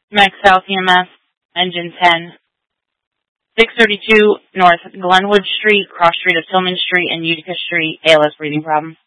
Max South EMS, engine 10. 632 North Glenwood Street, cross street of Tillman Street and Utica Street, ALS breathing problem.